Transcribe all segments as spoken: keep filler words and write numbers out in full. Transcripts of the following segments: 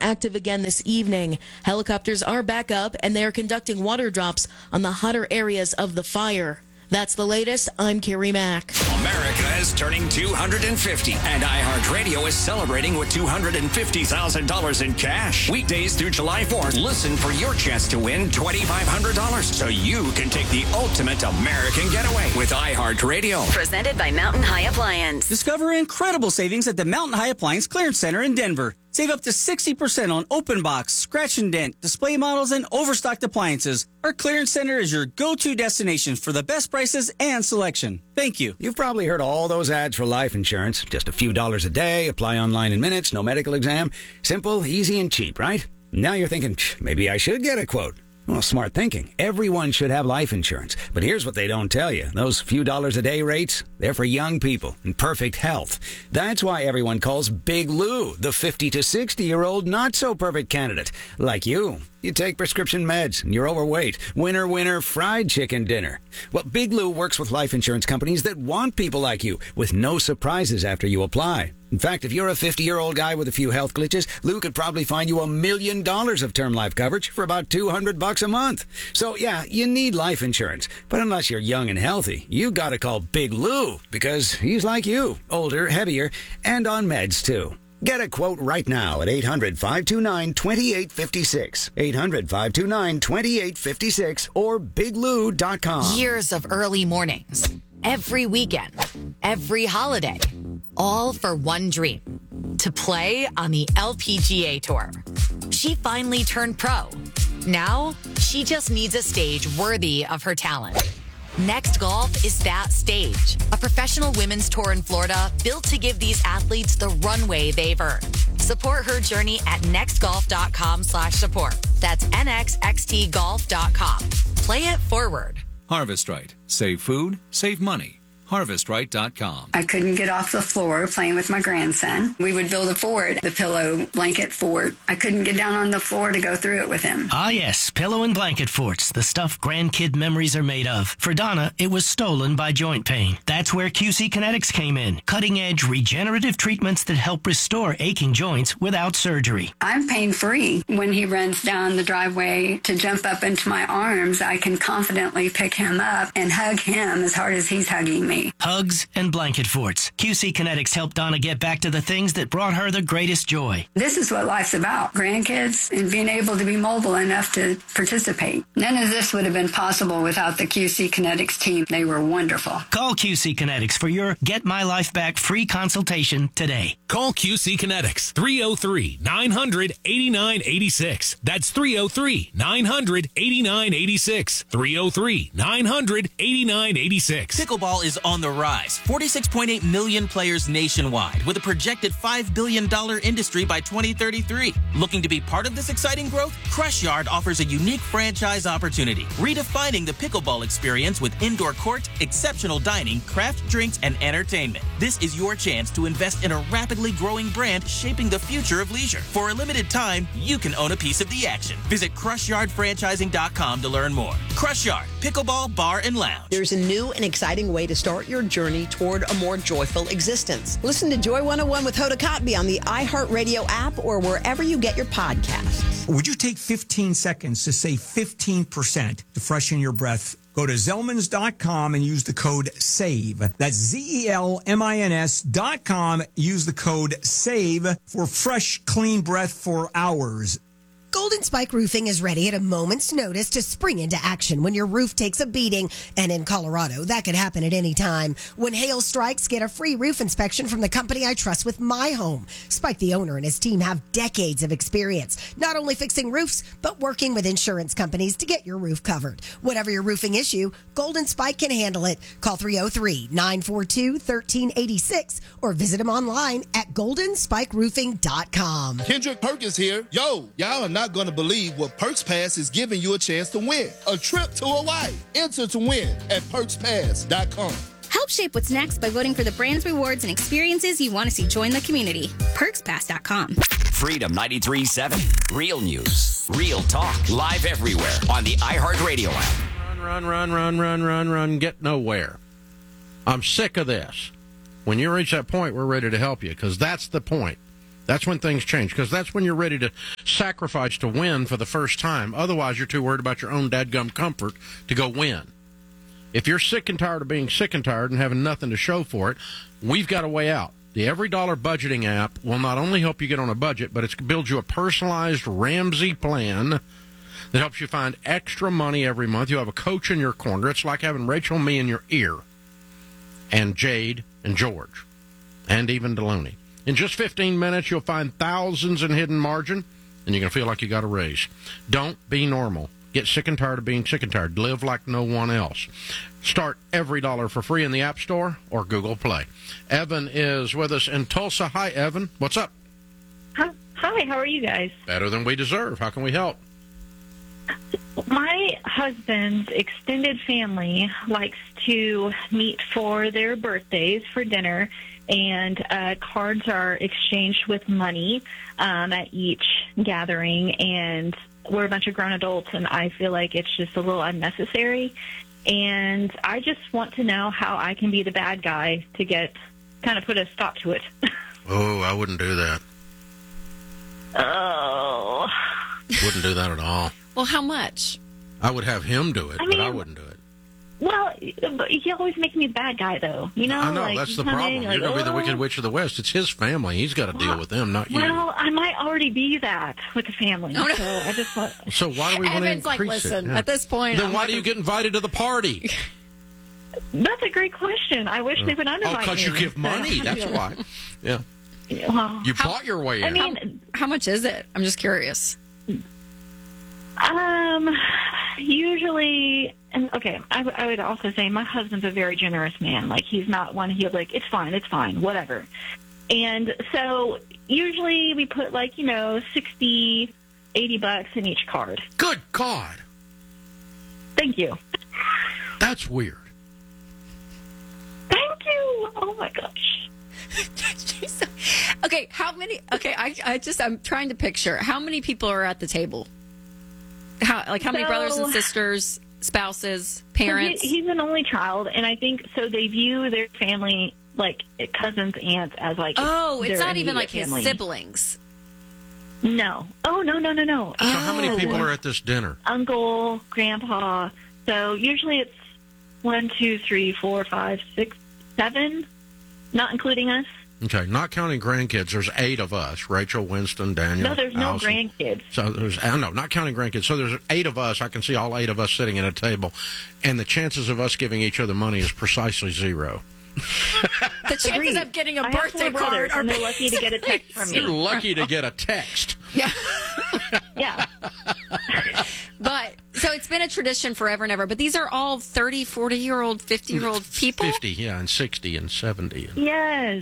active again this evening. Helicopters are back up, and they are conducting water drops on the hotter areas of the fire. That's the latest. I'm Carrie Mack. America is turning two hundred fifty, and iHeartRadio is celebrating with two hundred fifty thousand dollars in cash. Weekdays through July fourth, listen for your chance to win two thousand five hundred dollars so you can take the ultimate American getaway with iHeartRadio. Presented by Mountain High Appliance. Discover incredible savings at the Mountain High Appliance Clearance Center in Denver. Save up to sixty percent on open box, scratch and dent, display models, and overstocked appliances. Our clearance center is your go-to destination for the best prices and selection. Thank you. You've probably heard all those ads for life insurance. Just a few dollars a day, apply online in minutes, no medical exam. Simple, easy, and cheap, right? Now you're thinking, maybe I should get a quote. Well, smart thinking. Everyone should have life insurance. But here's what they don't tell you. Those few dollars a day rates, they're for young people in perfect health. That's why everyone calls Big Lou the fifty to sixty-year-old not-so-perfect candidate. Like you. You take prescription meds, and you're overweight. Winner, winner, fried chicken dinner. Well, Big Lou works with life insurance companies that want people like you, with no surprises after you apply. In fact, if you're a fifty-year-old guy with a few health glitches, Lou could probably find you a million dollars of term life coverage for about two hundred bucks a month. So, yeah, you need life insurance. But unless you're young and healthy, you gotta call Big Lou, because he's like you, older, heavier, and on meds, too. Get a quote right now at eight hundred, five two nine, two eight five six, eight hundred, five two nine, two eight five six, or big lou dot com. Years of early mornings, every weekend, every holiday, all for one dream, to play on the L P G A Tour. She finally turned pro. Now, she just needs a stage worthy of her talent. Next Golf is that stage, a professional women's tour in Florida built to give these athletes the runway they've earned. Support her journey at nextgolf.com slash support. That's nxxtgolf dot com. Play it forward. Harvest Right. Save food, save money. harvest right dot com. I couldn't get off the floor playing with my grandson. We would build a fort, the pillow blanket fort. I couldn't get down on the floor to go through it with him. Ah, yes, pillow and blanket forts, the stuff grandkid memories are made of. For Donna, it was stolen by joint pain. That's where Q C Kinetics came in. Cutting-edge regenerative treatments that help restore aching joints without surgery. I'm pain-free. When he runs down the driveway to jump up into my arms, I can confidently pick him up and hug him as hard as he's hugging me. Hugs and blanket forts. Q C Kinetics helped Donna get back to the things that brought her the greatest joy. This is what life's about. Grandkids and being able to be mobile enough to participate. None of this would have been possible without the Q C Kinetics team. They were wonderful. Call Q C Kinetics for your Get My Life Back free consultation today. Call Q C Kinetics, three oh three, nine hundred, eighty-nine eighty-six. That's three oh three, nine hundred, eighty-nine eighty-six. three oh three, nine hundred, eighty-nine eighty-six. Pickleball is on the rise. forty-six point eight million players nationwide with a projected five billion dollars industry by twenty thirty-three. Looking to be part of this exciting growth? Crush Yard offers a unique franchise opportunity, redefining the pickleball experience with indoor court, exceptional dining, craft drinks, and entertainment. This is your chance to invest in a rapidly growing brand shaping the future of leisure. For a limited time, you can own a piece of the action. Visit crush yard franchising dot com to learn more. Crush Yard, Pickleball Bar and Lounge. There's a new and exciting way to start your journey toward a more joyful existence. Listen to Joy one oh one with Hoda Kotb on the iHeartRadio app or wherever you get your podcasts. Would you take fifteen seconds to save fifteen percent to freshen your breath? Go to Zellmans dot com and use the code SAVE. That's Z E L M I N S dot com. Use the code SAVE for fresh, clean breath for hours. Golden Spike Roofing is ready at a moment's notice to spring into action when your roof takes a beating. And in Colorado, that could happen at any time. When hail strikes, get a free roof inspection from the company I trust with my home. Spike, the owner, and his team have decades of experience, not only fixing roofs, but working with insurance companies to get your roof covered. Whatever your roofing issue, Golden Spike can handle it. Call three oh three, nine four two, one three eight six or visit them online at golden spike roofing dot com. Kendrick Perkins here. Yo, y'all are not going to believe what Perks Pass is giving you a chance to win. A trip to Hawaii. Enter to win at perks pass dot com. Help shape what's next by voting for the brands, rewards, and experiences you want to see join the community. perks pass dot com. Freedom ninety-three point seven. Real news. Real talk. Live everywhere on the iHeartRadio app. Run, run, run, run, run, run, get nowhere. I'm sick of this. When you reach that point, we're ready to help you, because that's the point. That's when things change, because that's when you're ready to sacrifice to win for the first time. Otherwise, you're too worried about your own dadgum comfort to go win. If you're sick and tired of being sick and tired and having nothing to show for it, we've got a way out. The Every Dollar Budgeting app will not only help you get on a budget, but it's builds you a personalized Ramsey plan that helps you find extra money every month. You have a coach in your corner. It's like having Rachel and me in your ear, and Jade and George, and even Deloney. In just fifteen minutes, you'll find thousands in hidden margin, and you're going to feel like you got a raise. Don't be normal. Get sick and tired of being sick and tired. Live like no one else. Start Every Dollar for free in the App Store or Google Play. Evan is with us in Tulsa. Hi, Evan. What's up? Hi, how are you guys? Better than we deserve. How can we help? My husband's extended family likes to meet for their birthdays for dinner, and uh, cards are exchanged with money um, at each gathering, and we're a bunch of grown adults, and I feel like it's just a little unnecessary. And I just want to know how I can be the bad guy to get kind of put a stop to it. Oh, I wouldn't do that. Oh. Wouldn't do that at all. Well, how much? I would have him do it, I but mean, I wouldn't do it. Well, but you always make me the bad guy, though. You know, I know, like, that's you the come in, problem. you're You're like, going to be the "Oh." Wicked Witch of the West. It's his family. He's got to deal with them, not you. Well, I might already be that with the family. Oh, no. So I just want. So why do we want to Evan's like, increase listen, it? Yeah. at this point... Then I'm why like do you a- get invited to the party? That's a great question. I wish they would Oh, undermine because you me. give money. That's why. Yeah. Well, You bought your way in. I mean, How, how much is it? I'm just curious. Um, usually, and okay, I, w- I would also say my husband's a very generous man. Like, he's not one, he'll like, it's fine, it's fine, whatever. And so usually we put like, you know, sixty, eighty bucks in each card. Good God. Thank you. That's weird. Thank you. Oh my gosh. Okay, how many... Okay, I, I just... I'm trying to picture. How many people are at the table? How Like, how many So- brothers and sisters, spouses, So parents? he, he's an only child, and I think so they view their family, like cousins, aunts, as like oh, it's their not even like immediate his family. siblings. No. Oh, no, no, no, no. So how many Oh. people are at this dinner? Uncle, grandpa. So usually it's one, two, three, four, five, six, seven, not including us. Okay, not counting grandkids, there's eight of us. Rachel, Winston, Daniel, No, there's no Allison. grandkids. So there's, I don't know, not counting grandkids. So there's eight of us. I can see all eight of us sitting at a table. And the chances of us giving each other money is precisely zero. The chances Agreed. of getting a I have birthday four card brothers, are and they're lucky to get a text from me. You're lucky to get a text. Yeah. Yeah. But, so it's been a tradition forever and ever. But these are all thirty, forty-year-old, fifty-year-old people? fifty, yeah, and sixty and seventy. Yes.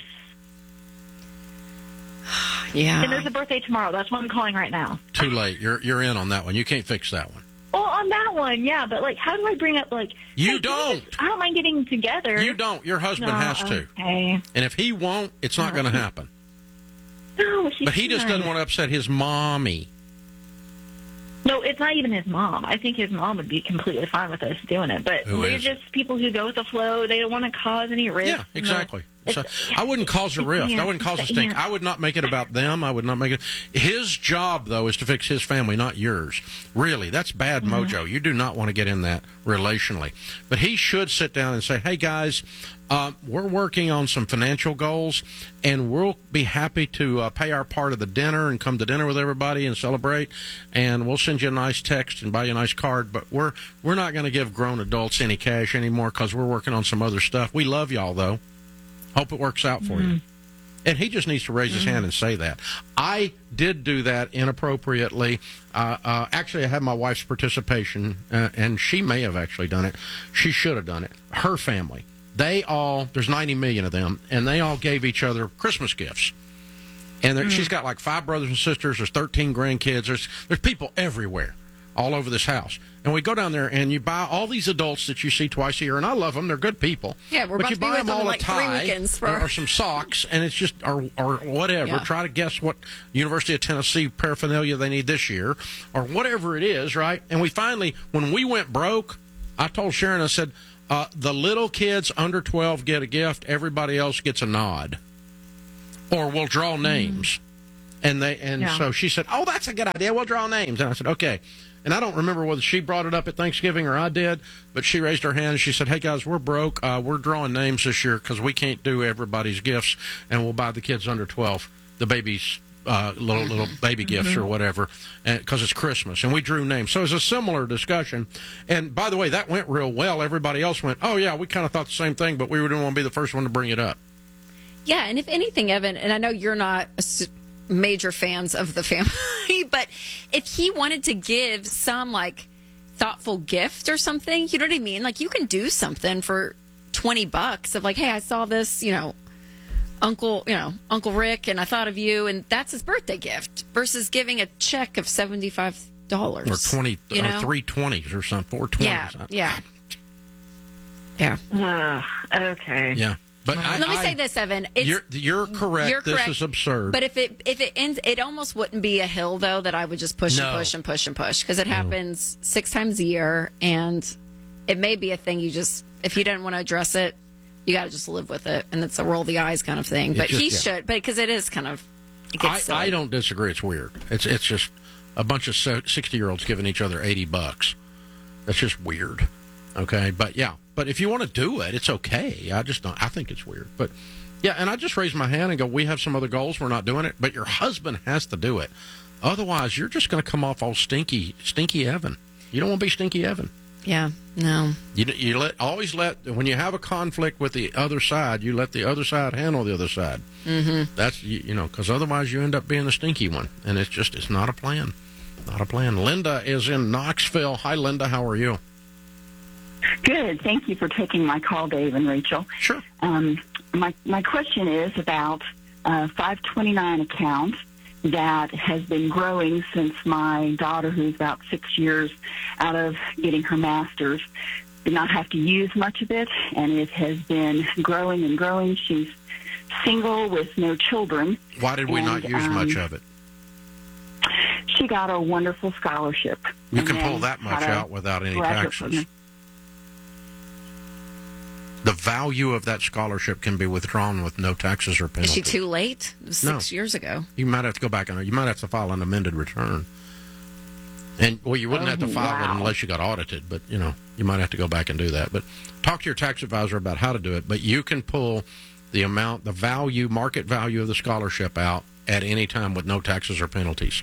Yeah. And there's a birthday tomorrow. That's why I'm calling right now. Too late. You're you're in on that one. You can't fix that one. Well, on that one, yeah. But, like, how do I bring up, like... You hey, can we don't. just- I don't mind getting together. You don't. Your husband No, has to. Okay. And if he won't, it's not No. going to happen. No, he But he just can't. doesn't want to upset his mommy. No, it's not even his mom. I think his mom would be completely fine with us doing it. But Who they're is? just people who go with the flow. They don't want to cause any rift. Yeah, exactly. No, So it's- I wouldn't cause a it's rift. the I wouldn't cause a aunt. stink. Yeah. I would not make it about them. I would not make it. His job, though, is to fix his family, not yours. Really, that's bad Mm-hmm. mojo. You do not want to get in that relationally. But he should sit down and say, hey, guys, uh, we're working on some financial goals, and we'll be happy to uh, pay our part of the dinner and come to dinner with everybody and celebrate, and we'll send you a nice text and buy you a nice card, but we're, we're not going to give grown adults any cash anymore because we're working on some other stuff. We love y'all, though. Hope it works out for you. And he just needs to raise his hand and say that. I did do that inappropriately. Uh, uh, actually, I had my wife's participation, uh, and she may have actually done it. She should have done it. Her family. They all, there's ninety million of them, and they all gave each other Christmas gifts. And there, she's got like five brothers and sisters. There's thirteen grandkids. There's, there's people everywhere, all over this house. And we go down there, and you buy all these adults that you see twice a year, and I love them. They're good people. Yeah, we're but about you to be buy with them them all in a like three tie weekends for- or, or some socks, and it's just, or, or whatever. Yeah. Try to guess what University of Tennessee paraphernalia they need this year, or whatever it is, right? And we finally, when we went broke, I told Sharon, I said, uh, the little kids under twelve get a gift. Everybody else gets a nod. Or we'll draw names. And they and Yeah. so she said, "Oh, that's a good idea. We'll draw names." And I said, "Okay." And I don't remember whether she brought it up at Thanksgiving or I did, but she raised her hand and she said, "Hey guys, we're broke. Uh, we're drawing names this year because we can't do everybody's gifts, and we'll buy the kids under twelve the babies." Uh, little little baby gifts Mhm. or whatever, because it's Christmas, and we drew names. So it was a similar discussion. And by the way, that went real well. Everybody else went, "Oh yeah, we kind of thought the same thing, but we didn't want to be the first one to bring it up." Yeah, and if anything, Evan, and I know you're not a s- major fans of the family, but if he wanted to give some like thoughtful gift or something, you know what I mean? Like you can do something for twenty bucks of like, hey, I saw this, you know, Uncle, you know, Uncle Rick, and I thought of you, and that's his birthday gift versus giving a check of seventy-five dollars Or twenty, you or know? three twenties or something, four twenties. Yeah, yeah, yeah. Uh, okay. Yeah. But I, Let me I- say this, Evan. It's, you're, you're correct. You're This correct. is absurd. But if it if it ends, it almost wouldn't be a hill though that I would just push No. and push and push and push because it happens six times a year, and it may be a thing you just if you didn't want to address it, you got to just live with it, and it's a roll the eyes kind of thing. It But just- he yeah. should, but because it is kind of. It gets I, silly. I don't disagree. It's weird. It's it's just a bunch of sixty-year-olds giving each other eighty bucks. That's just weird. Okay, but yeah, but if you want to do it, it's okay. I just don't. I think it's weird, but yeah. And I just raise my hand and go, "We have some other goals. We're not doing it." But your husband has to do it. Otherwise, you're just going to come off all stinky, stinky Evan. You don't want to be stinky Evan. Yeah. No. You you let always let when you have a conflict with the other side, you let the other side handle the other side. Mm-hmm. That's you, you know, because otherwise you end up being the stinky one, and it's just it's not a plan, not a plan. Linda is in Knoxville. Hi, Linda. How are you? Good. Thank you for taking my call, Dave and Rachel. Sure. Um, my my question is about a five twenty-nine account that has been growing since my daughter, who's about six years out of getting her master's, did not have to use much of it, and it has been growing and growing. She's single with no children. Why did we and, not use um, much of it? She got a wonderful scholarship. You and can pull then that much had a out without any graduate taxes. program. The value of that scholarship can be withdrawn with no taxes or Is penalties. she too late? It was No. six years ago. You might have to go back and you might have to file an amended return. And well, you wouldn't have to Oh, file it wow. unless you got audited, but you know, you might have to go back and do that. But talk to your tax advisor about how to do it. But you can pull the amount, the value, market value of the scholarship out at any time with no taxes or penalties.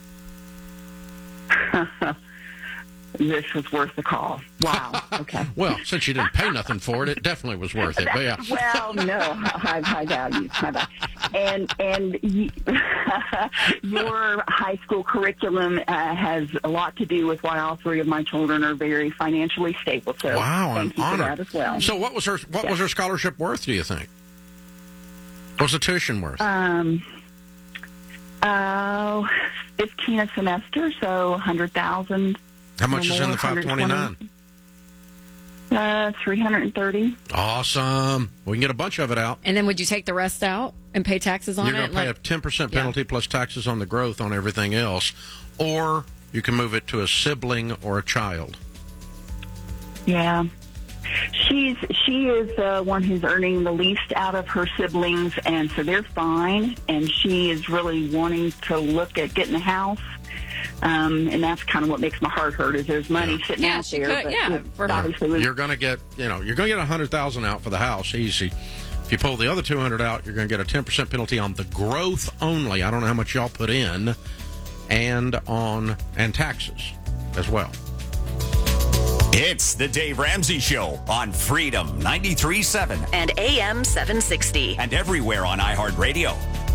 This was worth the call. Wow. Okay. Well, since you didn't pay nothing for it, it definitely was worth it. But yeah. Well, no, high, high value, high value. And and you, your high school curriculum uh, has a lot to do with why all three of my children are very financially stable. So Wow, I'm thank you honored. for that as well. So what was her what Yeah. was her scholarship worth, do you think? What was the tuition worth? Um, uh, fifteen a semester, so a hundred thousand. How much is in the five twenty-nine? Uh, three hundred and thirty. Awesome. We can get a bunch of it out. And then would you take the rest out and pay taxes on You're it? going to pay Like- a ten percent penalty plus taxes on the growth on everything else. Or you can move it to a sibling or a child. Yeah. She's she is the one who's earning the least out of her siblings, and so they're fine. And she is really wanting to look at getting a house, um, and that's kind of what makes my heart hurt. Is there's money sitting Yeah, out she there, could- but yeah, it for- obviously was You're going to get, you know, you're going to get a hundred thousand out for the house, easy. If you pull the other two hundred out, you're going to get a ten percent penalty on the growth only. I don't know how much y'all put in, and on and taxes as well. It's the Dave Ramsey Show on Freedom ninety-three point seven and A M seven sixty. and everywhere on iHeartRadio.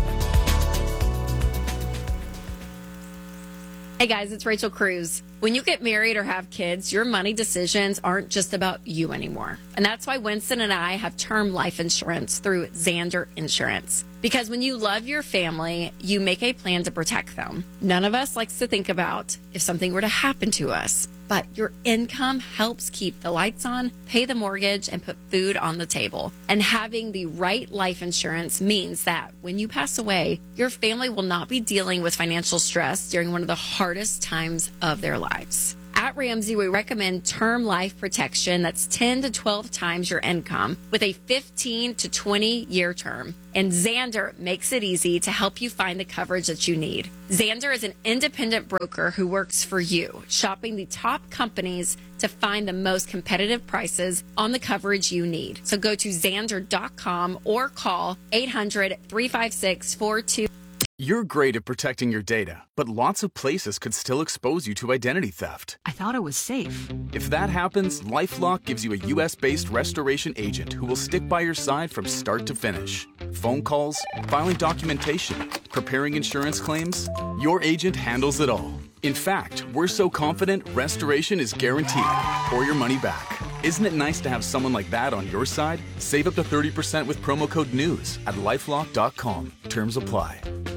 Hey guys, it's Rachel Cruz. When you get married or have kids, your money decisions aren't just about you anymore. And that's why Winston and I have term life insurance through Xander Insurance. Because when you love your family, you make a plan to protect them. None of us likes to think about if something were to happen to us, but your income helps keep the lights on, pay the mortgage, and put food on the table. And having the right life insurance means that when you pass away, your family will not be dealing with financial stress during one of the hardest times of their lives. At Ramsey, we recommend term life protection that's ten to twelve times your income with a fifteen to twenty year term. And Xander makes it easy to help you find the coverage that you need. Xander is an independent broker who works for you, shopping the top companies to find the most competitive prices on the coverage you need. So go to Xander dot com or call eight hundred, three five six, four two. You're great at protecting your data, but lots of places could still expose you to identity theft. I thought it was safe. If that happens, LifeLock gives you a U S based restoration agent who will stick by your side from start to finish. Phone calls, filing documentation, preparing insurance claims, your agent handles it all. In fact, we're so confident restoration is guaranteed or your money back. Isn't it nice to have someone like that on your side? Save up to thirty percent with promo code NEWS at lifelock dot com. Terms apply.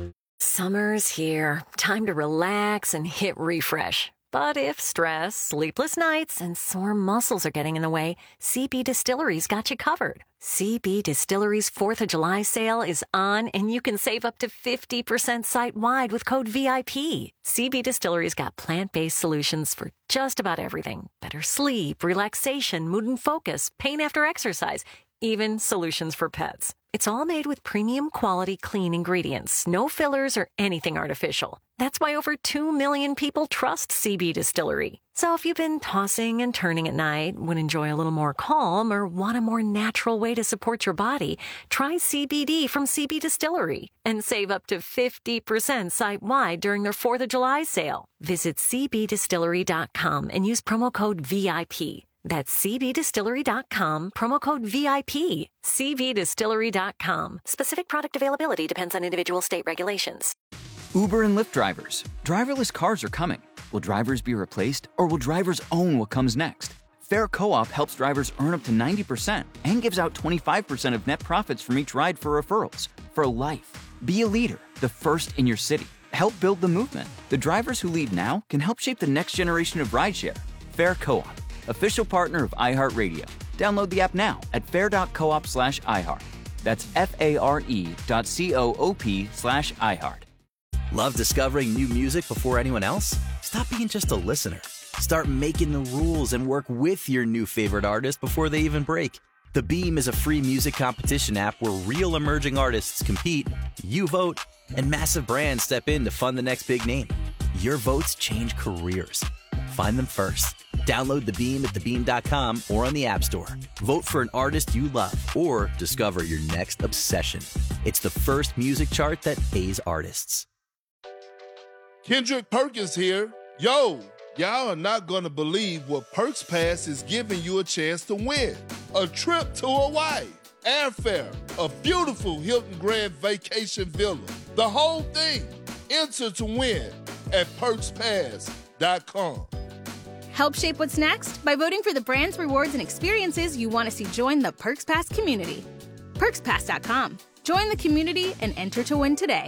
Summer's here. Time to relax and hit refresh. But if stress, sleepless nights, and sore muscles are getting in the way, C B Distillery's got you covered. C B Distillery's fourth of July sale is on, and you can save up to fifty percent site-wide with code V I P. C B Distillery's got plant-based solutions for just about everything. Better sleep, relaxation, mood and focus, pain after exercise, even solutions for pets. It's all made with premium quality clean ingredients, no fillers or anything artificial. That's why over two million people trust C B Distillery. So if you've been tossing and turning at night, would enjoy a little more calm, or want a more natural way to support your body, try C B D from C B Distillery and save up to fifty percent site-wide during their fourth of July sale. Visit C B distillery dot com and use promo code V I P. That's C B distillery dot com, promo code V I P. C B distillery dot com. Specific product availability depends on individual state regulations. Uber and Lyft drivers. Driverless cars are coming. Will drivers be replaced, or will drivers own what comes next? Fair Co-op helps drivers earn up to ninety percent and gives out twenty-five percent of net profits from each ride for referrals. For life. Be a leader, the first in your city. Help build the movement. The drivers who lead now can help shape the next generation of rideshare. Fair Co-op. Official partner of iHeartRadio. Download the app now at fair dot coop slash iHeart. That's F-A-R-E dot C-O-O-P slash iHeart. Love discovering new music before anyone else? Stop being just a listener. Start making the rules and work with your new favorite artist before they even break. The Beam is a free music competition app where real emerging artists compete, you vote, and massive brands step in to fund the next big name. Your votes change careers. Find them first. Download The Beam at the beam dot com or on the App Store. Vote for an artist you love or discover your next obsession. It's the first music chart that pays artists. Kendrick Perkins here. Yo, y'all are not gonna believe what Perks Pass is giving you a chance to win. A trip to Hawaii, airfare, a beautiful Hilton Grand Vacation Villa, the whole thing. Enter to win at perks pass dot com. Help shape what's next by voting for the brands, rewards, and experiences you want to see join the Perks Pass community. perks pass dot com. Join the community and enter to win today.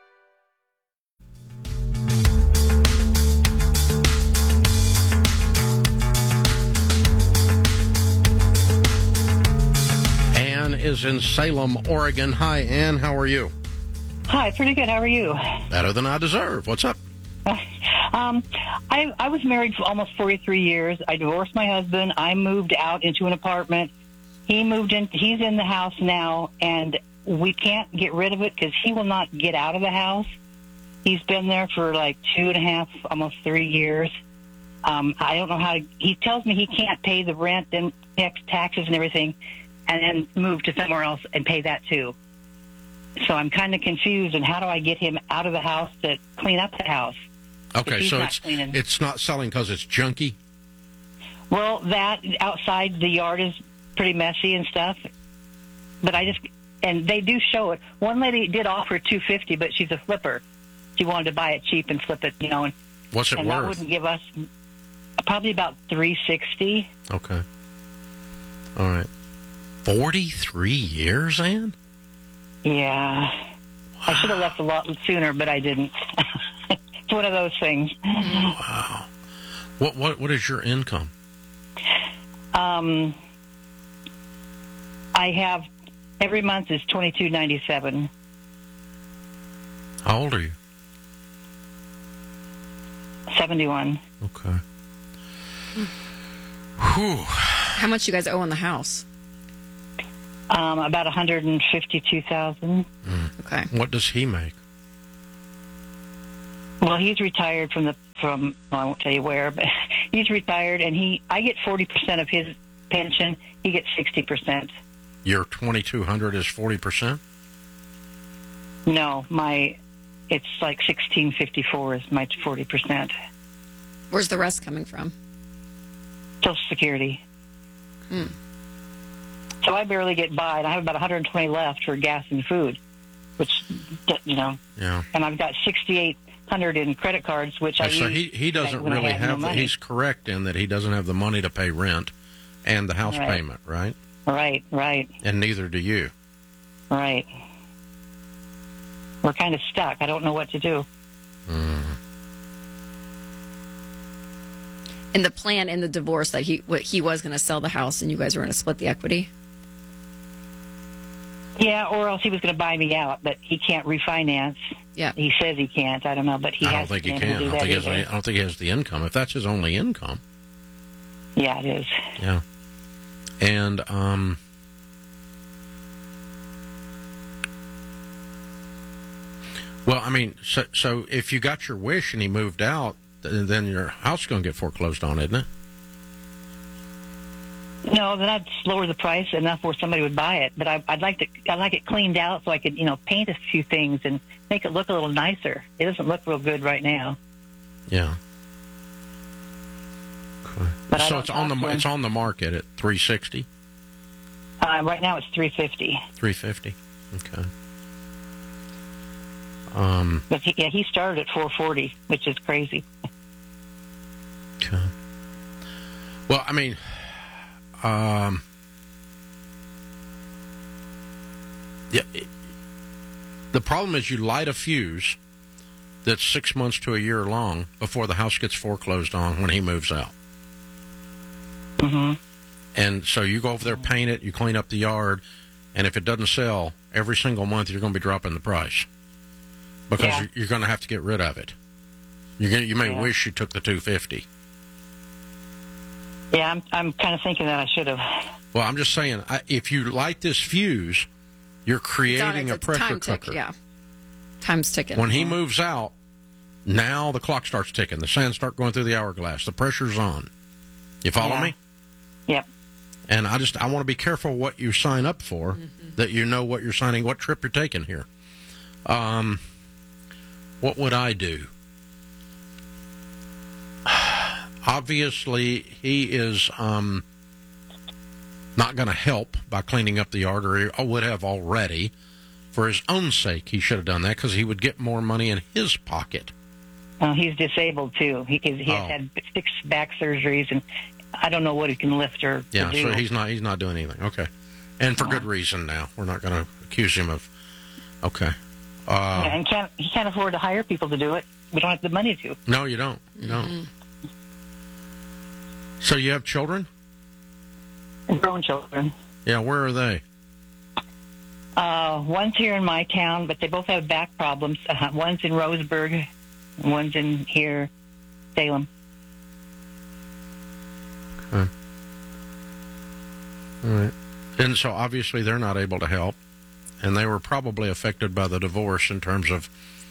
Ann is in Salem, Oregon. Hi, Ann. How are you? Hi, pretty good. How are you? Better than I deserve. What's up? Um, I, I was married for almost forty-three years. I divorced my husband. I moved out into an apartment. He moved in. He's in the house now, and we can't get rid of it because he will not get out of the house. He's been there for like two and a half, almost three years. Um, I don't know how to. He tells me he can't pay the rent and taxes and everything, and then move to somewhere else and pay that too. So I'm kind of confused. And how do I get him out of the house to clean up the house? Okay, so it's cleaning. It's not selling because it's junky? Well, that outside the yard is pretty messy and stuff. But I just, and they do show it. One lady did offer two hundred fifty dollars, but she's a flipper. She wanted to buy it cheap and flip it, you know. And, what's it and worth? And that wouldn't give us probably about three hundred sixty dollars. Okay. All right. forty-three years, Ann? Yeah. Wow. I should have left a lot sooner, but I didn't. It's one of those things. Wow. What what what is your income? Um, I have every month is twenty two ninety seven. How old are you? Seventy one. Okay. Whew. How much you guys owe on the house? Um, about one hundred fifty-two thousand dollars. Mm. Okay. What does he make? Well, he's retired from the from. Well, I won't tell you where, but he's retired, and he. I get forty percent of his pension. He gets sixty percent. Your twenty-two hundred is forty percent? No, my. It's like sixteen fifty-four is my forty percent. Where's the rest coming from? Social Security. Hmm. So I barely get by, and I have about one hundred twenty left for gas and food, which, you know. Yeah. And I've got sixty-eight hundred in credit cards, which I so use. he, he doesn't when I really have no have, the, money. he's correct in that he doesn't have the money to pay rent and the house Right. payment, right? Right, right, And neither do you. right. We're kind of stuck. I don't know what to do. In the plan in the divorce that he what he was going to sell the house and you guys were going to split the equity? Yeah, or else he was going to buy me out, but he can't refinance. Yeah. He says he can't. I don't know, but he I don't has think he been can. able I to do don't that think, he has either. any, I don't think he has the income. If that's his only income. Yeah, it is. Yeah. And, um... well, I mean, so, so if you got your wish and he moved out, th- then your house is going to get foreclosed on, isn't it? No, then I'd lower the price enough where somebody would buy it. But I, I'd like to, I'd like it cleaned out so I could, you know, paint a few things and make it look a little nicer. It doesn't look real good right now. Yeah. But I so don't it's on the talk to him. it's on the market at three sixty, Uh, right now it's three fifty. three fifty. Okay. Um. But he, yeah, he started at four forty, which is crazy. Okay. Well, I mean, um, yeah. It, the problem is you light a fuse that's six months to a year long before the house gets foreclosed on when he moves out. Mm-hmm. And so you go over there, paint it, you clean up the yard, and if it doesn't sell, every single month you're going to be dropping the price because Yeah. you're, you're going to have to get rid of it. You're gonna, you may Yeah. wish you took the two fifty. Yeah, I'm, I'm kind of thinking that I should have. Well, I'm just saying, I, if you light this fuse, you're creating It's a pressure time tick, cooker. yeah. Time's ticking. When he moves out, now the clock starts ticking. The sands start going through the hourglass. The pressure's on. You follow Yeah. me? Yep. And I just I want to be careful what you sign up for, Mm-hmm. that you know what you're signing, what trip you're taking here. Um, what would I do? Obviously, he is um, not going to help by cleaning up the yard, or he would have already. For his own sake, he should have done that because he would get more money in his pocket. Uh, he's disabled too. He he Oh. has had six back surgeries, and I don't know what he can lift or Yeah, to do. so he's not he's not doing anything. Okay, and for good reason. Now we're not going to accuse him of. Okay. Uh, Yeah, and can't he can't afford to hire people to do it. We don't have the money to. No, you don't. You don't. So you have children? Grown children. Yeah, where are they? Uh, one's here in my town, but they both have back problems. Uh, one's in Roseburg, and one's in here, Salem. Okay. All right. And so obviously they're not able to help, and they were probably affected by the divorce in terms of